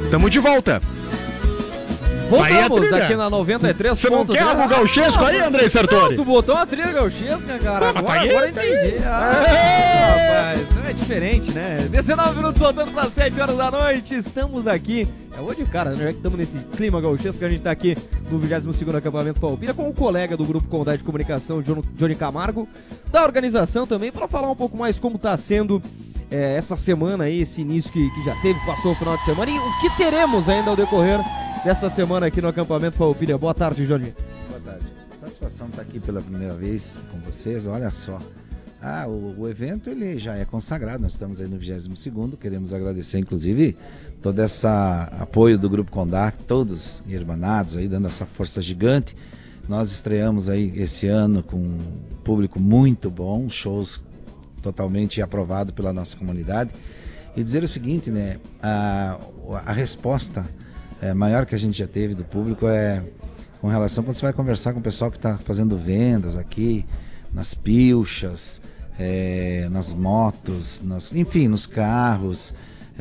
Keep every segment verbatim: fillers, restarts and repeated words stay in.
Tamo de volta. Voltamos aqui na noventa e três. Você não quer algo gauchesco aí, Andrei Sartori? Não, tu botou uma trilha gauchesca, cara. Agora, paguei, agora eu entendi. Ah, rapaz, não é diferente, né? dezenove minutos soltando para sete horas da noite. Estamos aqui. É hoje, cara, já que estamos nesse clima gauchesco, a gente tá aqui no vigésimo segundo acampamento Farroupilha com o colega do Grupo Condade de Comunicação, Johnny Camargo, da organização também, para falar um pouco mais como tá sendo é, essa semana aí, esse início que, que já teve, passou o final de semana e o que teremos ainda ao decorrer dessa semana aqui no acampamento Farroupilha. Boa tarde, Johnny. Boa tarde. Satisfação estar aqui pela primeira vez com vocês. Olha só. Ah, o, o evento ele já é consagrado. Nós estamos aí no vigésimo segundo. Queremos agradecer, inclusive, todo esse apoio do Grupo Condá, todos irmanados aí, dando essa força gigante. Nós estreamos aí esse ano com um público muito bom, shows totalmente aprovados pela nossa comunidade. E dizer o seguinte, né? A, a resposta É, maior que a gente já teve do público é com relação quando você vai conversar com o pessoal que está fazendo vendas aqui, nas pilchas, é, nas motos, nas, enfim, nos carros,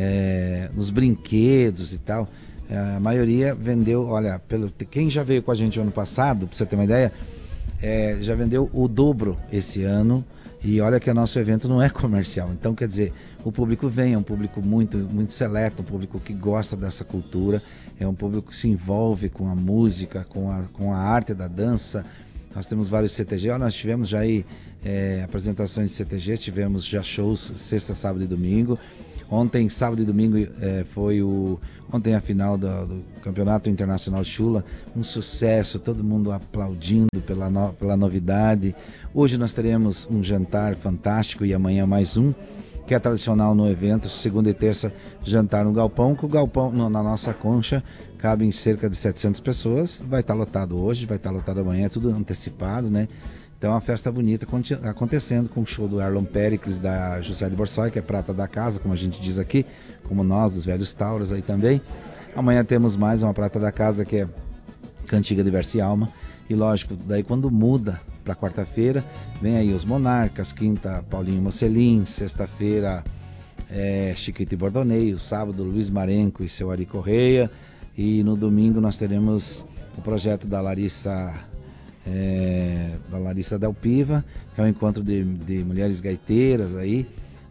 é, nos brinquedos e tal. É, a maioria vendeu, olha, pelo, quem já veio com a gente ano passado, para você ter uma ideia, é, já vendeu o dobro esse ano. E olha que o nosso evento não é comercial, então quer dizer, o público vem, é um público muito, muito seleto, um público que gosta dessa cultura, é um público que se envolve com a música, com a, com a arte da dança. Nós temos vários C T G, ó, nós tivemos já aí é, apresentações de C T Gs, tivemos já shows sexta, sábado e domingo. Ontem, sábado e domingo, é, foi o, ontem a final do, do Campeonato Internacional Chula, um sucesso, todo mundo aplaudindo pela, no, pela novidade. Hoje nós teremos um jantar fantástico e amanhã mais um, que é tradicional no evento, segunda e terça, jantar no galpão, que o galpão, no, na nossa concha, cabe em cerca de setecentas pessoas, vai estar lotado hoje, vai estar lotado amanhã, é tudo antecipado, né? Então, uma festa bonita acontecendo com o show do Arlon Pericles, da José de Borsoi, que é prata da casa, como a gente diz aqui, como nós, dos velhos tauros aí também. Amanhã temos mais uma prata da casa, que é Cantiga de Verso e Alma. E lógico, daí quando muda para quarta-feira, vem aí os Monarcas, quinta, Paulinho Mocelin, sexta-feira, é, Chiquito e Bordoneio, sábado, Luiz Marenco e seu Ari Correia. E no domingo nós teremos o projeto da Larissa... É, da Larissa Del Piva, que é um encontro de, de mulheres gaiteiras aí,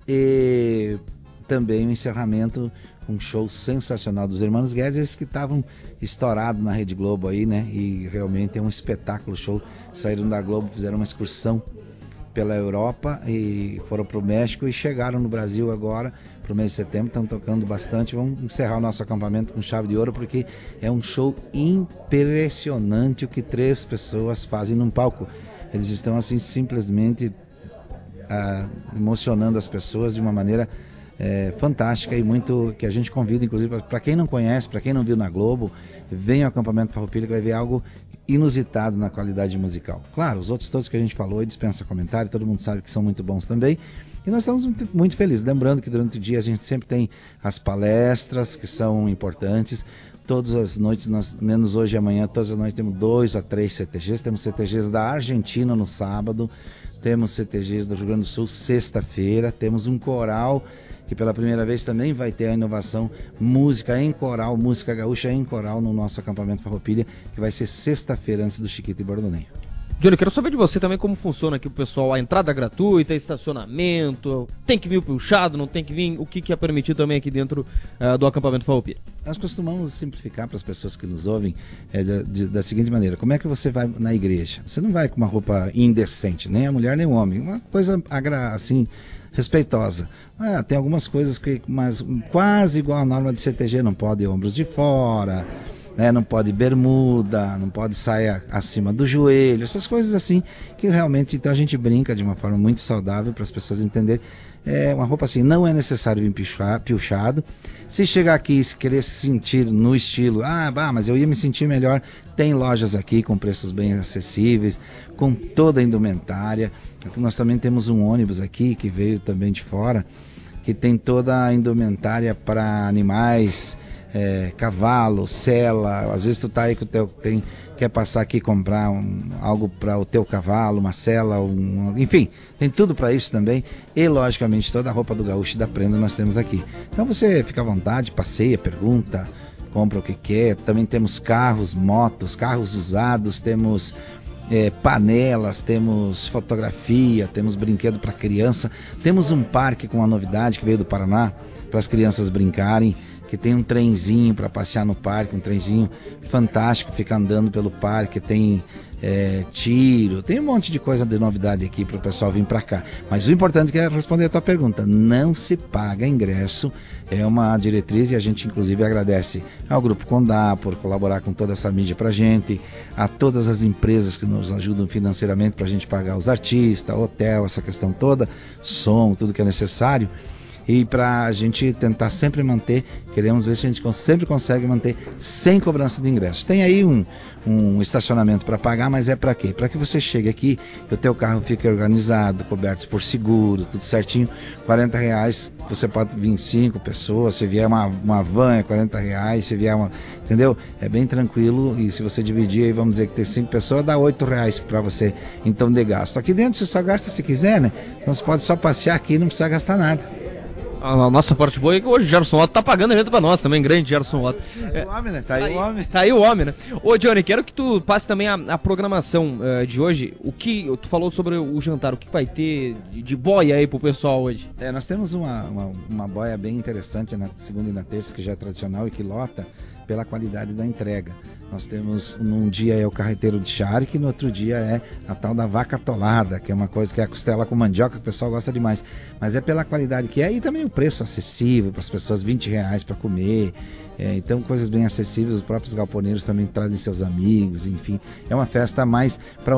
e também o um encerramento, um show sensacional dos Irmãos Guedes, eles que estavam estourados na Rede Globo aí, né, e realmente é um espetáculo show, saíram da Globo, fizeram uma excursão pela Europa e foram para o México e chegaram no Brasil agora, para o mês de setembro, estão tocando bastante. Vamos encerrar o nosso acampamento com chave de ouro, porque é um show impressionante o que três pessoas fazem num palco. Eles estão assim simplesmente ah, emocionando as pessoas de uma maneira é, fantástica e muito, que a gente convida, inclusive, para quem não conhece, para quem não viu na Globo, venha ao acampamento Farroupilha que vai ver algo inusitado na qualidade musical. Claro, os outros todos que a gente falou dispensa comentário, todo mundo sabe que são muito bons também. E nós estamos muito, muito felizes, lembrando que durante o dia a gente sempre tem as palestras que são importantes, todas as noites, nós, menos hoje e amanhã, todas as noites temos dois a três C T Gs, temos C T Gs da Argentina no sábado, temos C T Gs do Rio Grande do Sul sexta-feira, temos um coral que pela primeira vez também vai ter a inovação música em coral, música gaúcha em coral no nosso acampamento Farroupilha, que vai ser sexta-feira antes do Chiquito e Bordoneio. Johnny, quero saber de você também como funciona aqui o pessoal, a entrada gratuita, estacionamento, tem que vir o pilchado, não tem que vir, o que, que é permitido também aqui dentro uh, do acampamento Farroupilha? Nós costumamos simplificar para as pessoas que nos ouvem é, da, de, da seguinte maneira: como é que você vai na igreja? Você não vai com uma roupa indecente, nem a mulher nem o homem, uma coisa assim, respeitosa. Ah, tem algumas coisas que mas, quase igual a norma de C T G, não pode ombros de fora, né, não pode bermuda, não pode saia acima do joelho, essas coisas assim que realmente, então a gente brinca de uma forma muito saudável para as pessoas entenderem. É uma roupa assim, não é necessário vir pilchado. Se chegar aqui e se querer se sentir no estilo, ah, bah, mas eu ia me sentir melhor, tem lojas aqui com preços bem acessíveis, com toda a indumentária. Nós também temos um ônibus aqui que veio também de fora, que tem toda a indumentária para animais, é, cavalo, sela, às vezes tu tá aí com o teu, tem, quer passar aqui e comprar um, algo para o teu cavalo, uma sela, um, enfim, tem tudo para isso também. E logicamente toda a roupa do gaúcho e da prenda nós temos aqui. Então você fica à vontade, passeia, pergunta, compra o que quer. Também temos carros, motos, carros usados, temos é, panelas, temos fotografia, temos brinquedo para criança. Temos um parque com uma novidade que veio do Paraná para as crianças brincarem, que tem um trenzinho para passear no parque, um trenzinho fantástico, fica andando pelo parque, tem é, tiro, tem um monte de coisa de novidade aqui para o pessoal vir para cá. Mas o importante é responder a tua pergunta, não se paga ingresso, é uma diretriz e a gente inclusive agradece ao Grupo Condá por colaborar com toda essa mídia para a gente, a todas as empresas que nos ajudam financeiramente para a gente pagar os artistas, hotel, essa questão toda, som, tudo que é necessário. E para a gente tentar sempre manter, queremos ver se a gente sempre consegue manter sem cobrança de ingresso. Tem aí um, um estacionamento para pagar, mas é para quê? Para que você chegue aqui e o teu carro fique organizado, coberto por seguro, tudo certinho. quarenta reais, você pode vir cinco pessoas, se vier uma, uma van é quarenta reais, se vier uma... Entendeu? É bem tranquilo e se você dividir aí, vamos dizer que tem cinco pessoas, dá oito reais para você então de gasto. Aqui dentro você só gasta se quiser, né? Então você pode só passear aqui e não precisa gastar nada. A nossa parte boa é que hoje o Gerson Otto tá pagando evento pra nós também, grande Gerson Otto. Tá aí o homem, né? Tá aí, tá aí o homem. Tá aí o homem, né? Ô, Johnny, quero que tu passe também a, a programação uh, de hoje. O que, tu falou sobre o jantar, o que vai ter de, de boia aí pro pessoal hoje? É, nós temos uma, uma, uma boia bem interessante na segunda e na terça, que já é tradicional e que lota pela qualidade da entrega. Nós temos, num dia é o carreteiro de charque, e no outro dia é a tal da vaca atolada, que é uma coisa que é a costela com mandioca, que o pessoal gosta demais. Mas é pela qualidade que é e também o preço acessível para as pessoas, vinte reais para comer. É, então, coisas bem acessíveis, os próprios galponeiros também trazem seus amigos, enfim. É uma festa mais para